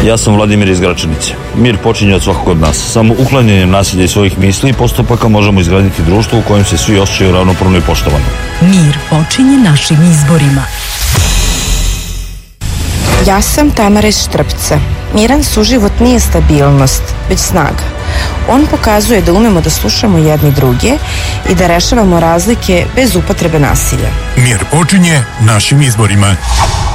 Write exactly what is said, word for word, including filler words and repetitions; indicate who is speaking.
Speaker 1: Ja sam Vladimir iz Gračanice. Mir počinje od svakog od nas. Samo uklanjanjem nasilja i svojih misli i postupaka možemo izgraditi društvo u kojem se svi osjećaju ravnopravno i poštovano.
Speaker 2: Mir počinje našim izborima.
Speaker 3: Ja sam Tamara iz Štrpca. Miran suživot nije stabilnost, već snaga. On pokazuje da umemo da slušamo jedni druge i da rešavamo razlike bez upotrebe nasilja.
Speaker 4: Mir počinje našim izborima.